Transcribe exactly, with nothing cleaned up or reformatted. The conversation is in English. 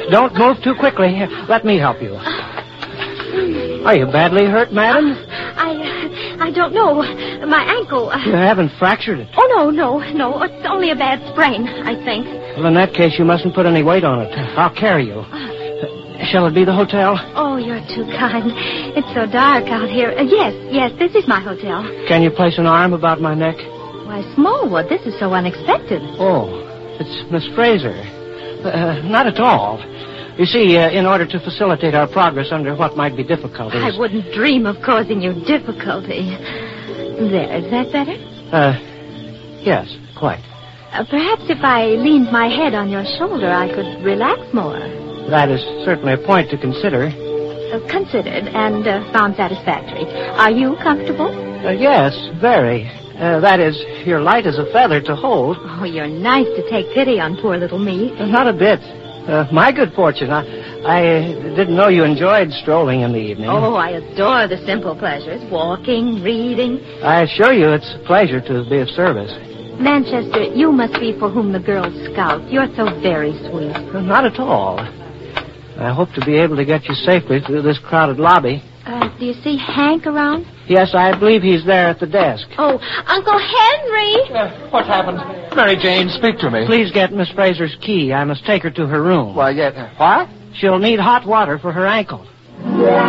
Don't move too quickly. Here, let me help you. Are you badly hurt, madam? I, I don't know. My ankle. Uh... You haven't fractured it. Oh, no, no, no. It's only a bad sprain, I think. Well, in that case, you mustn't put any weight on it. I'll carry you. Shall it be the hotel? Oh, you're too kind. It's so dark out here. Uh, yes, yes, this is my hotel. Can you place an arm about my neck? Why, Smallwood, this is so unexpected. Oh, it's Miss Fraser. Uh, not at all. You see, uh, in order to facilitate our progress under what might be difficulties... I wouldn't dream of causing you difficulty. There, is that better? Uh, yes, quite. Uh, perhaps if I leaned my head on your shoulder, I could relax more. That is certainly a point to consider. Uh, considered and uh, found satisfactory. Are you comfortable? Uh, yes, very. Uh, that is, you're light as a feather to hold. Oh, you're nice to take pity on poor little me. Uh, not a bit. Uh, my good fortune. I, I didn't know you enjoyed strolling in the evening. Oh, I adore the simple pleasures. Walking, reading. I assure you it's a pleasure to be of service. Manchester, you must be for whom the Girl Scout. You're so very sweet. Uh, not at all. I hope to be able to get you safely through this crowded lobby. Uh, do you see Hank around? Yes, I believe he's there at the desk. Oh, Uncle Henry! Uh, what happened? Mary Jane, speak to me. Please get Miss Fraser's key. I must take her to her room. Why, yeah, what? She'll need hot water for her ankle.